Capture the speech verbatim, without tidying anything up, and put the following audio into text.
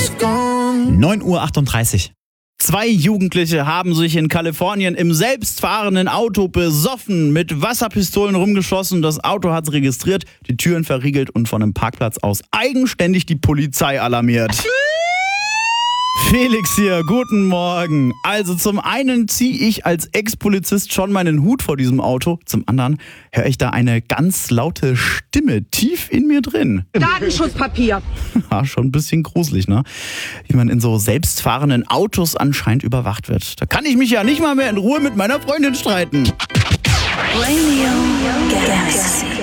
neun Uhr achtunddreißig. Zwei Jugendliche haben sich in Kalifornien im selbstfahrenden Auto besoffen, mit Wasserpistolen rumgeschossen, das Auto hat's registriert, die Türen verriegelt und von einem Parkplatz aus eigenständig die Polizei alarmiert. Felix hier, guten Morgen. Also zum einen ziehe ich als Ex-Polizist schon meinen Hut vor diesem Auto, zum anderen höre ich da eine ganz laute Stimme tief in mir drin. Datenschutzpapier. Ja, schon ein bisschen gruselig, ne? Wie man in so selbstfahrenden Autos anscheinend überwacht wird. Da kann ich mich ja nicht mal mehr in Ruhe mit meiner Freundin streiten. Radio Galaxy.